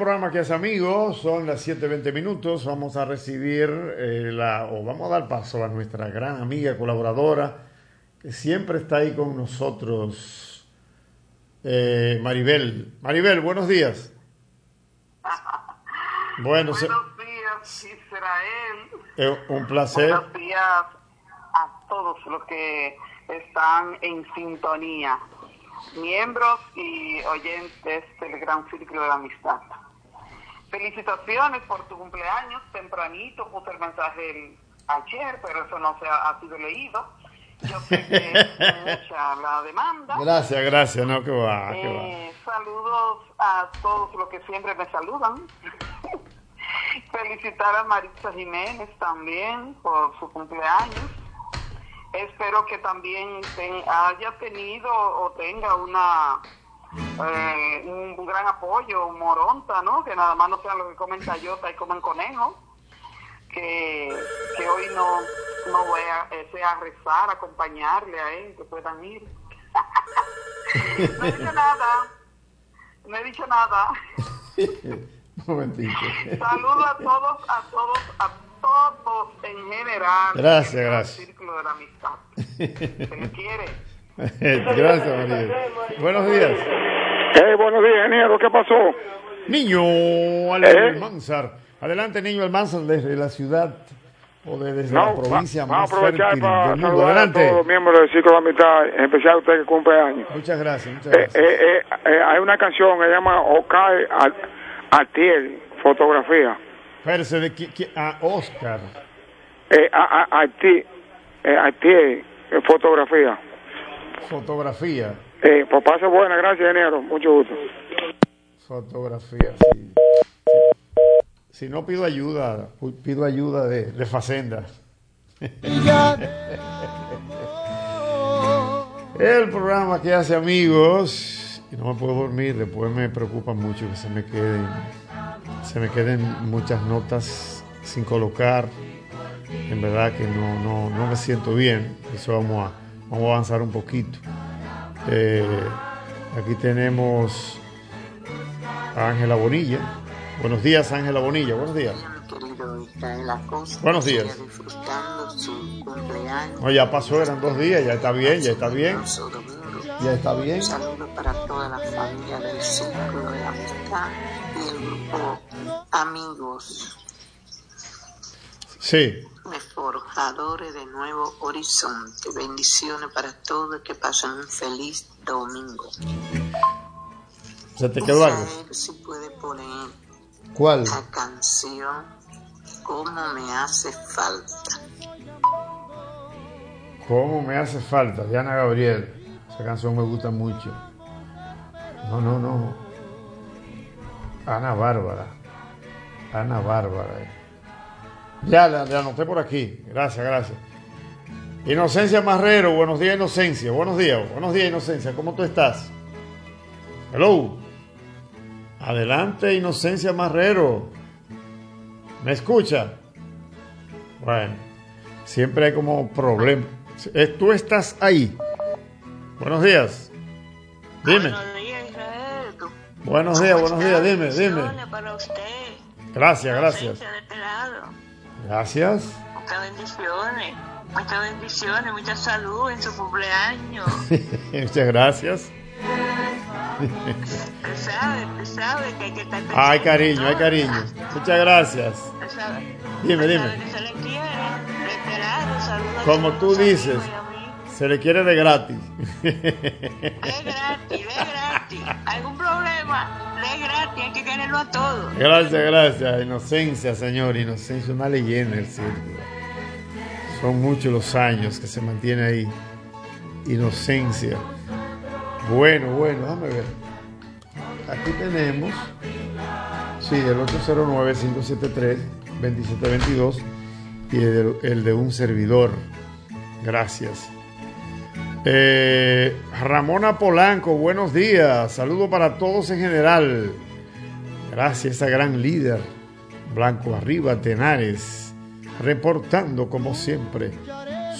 programa que es amigos, son las 7:20. Vamos a recibir vamos a dar paso a nuestra gran amiga colaboradora que siempre está ahí con nosotros, Maribel. Maribel, buenos días. Buenos días, Israel. Un placer. Buenos días a todos los que están en sintonía, miembros y oyentes del Gran Círculo de la Amistad. Felicitaciones por tu cumpleaños. Tempranito puse el mensaje ayer, pero eso no ha sido leído. Yo sé que es mucha la demanda. Gracias, no, que va. Saludos a todos los que siempre me saludan. Felicitar a Maritza Jiménez también por su cumpleaños. Espero que también haya tenido o tenga un gran apoyo, Moronta, ¿no? Que nada más no sean los que comen tayota y comen conejo. Que hoy no voy a rezar, acompañarle a él, que puedan ir. No he dicho nada. Un momentito. Saludos a todos en general. Gracias. Círculo de la Amistad. Se le quiere. Gracias, María. Buenos días. Buenos días, ingeniero. ¿Qué pasó? Niño Almanzar. Adelante, niño Almanzar, desde la ciudad o desde la provincia más fértil del mundo. Adelante. A todos los miembros del Círculo de la Amistad, en especial a usted que cumple años. Muchas gracias. Hay una canción que se llama Oscar Atiel, fotografía. Espérese, Oscar. Atiel, fotografía. Fotografía. Pues pase buena, gracias, ingeniero. Mucho gusto. Fotografía, sí. Si no pido ayuda de Facenda. El programa que hace amigos, y no me puedo dormir, después me preocupa mucho que se me queden muchas notas sin colocar. En verdad que no me siento bien. Eso vamos a avanzar un poquito. Aquí tenemos a Ángela Bonilla. Buenos días, Ángela Bonilla. Buenos días. Buenos días. No, ya pasó, eran 2 días, ya está bien. Ya está bien. Un saludo para toda la familia del Círculo de la Amistad y el grupo Amigos. Sí. Forjadores de Nuevo Horizonte. Bendiciones para todos, que pasen un feliz domingo. ¿Se te quedó algo? Si puede poner ¿cuál? La canción ¿Cómo me hace falta? ¿Cómo me hace falta? De Ana Gabriel. Esa canción me gusta mucho. No. Ana Bárbara. Ya la anoté por aquí. Gracias. Inocencia Marrero. Buenos días, Inocencia. Buenos días, Inocencia. ¿Cómo tú estás? Hello. Adelante, Inocencia Marrero. ¿Me escucha? Bueno, siempre hay como problemas. Tú estás ahí. Buenos días. Dime. Buenos días, Israel. Buenos días, dime. Para usted. Gracias. De este lado. Gracias. Muchas bendiciones, mucha salud en su cumpleaños. Muchas gracias. Usted sabe que hay que estar pensando. Hay cariño. Muchas gracias. Dime. Que se le quiere, de este lado, saludos. Como tú dices, se le quiere de gratis. De gratis. ¿Algún problema? De gratis, hay que quererlo a todos. Gracias. Inocencia, señor. Inocencia, una leyenda del círculo. Son muchos los años que se mantiene ahí. Inocencia. Bueno, déjame ver. Aquí tenemos, el 809-573-2722 y el de un servidor. Gracias. Ramona Polanco, buenos días. Saludo para todos en general. Gracias a gran líder. Blanco Arriba Tenares, reportando como siempre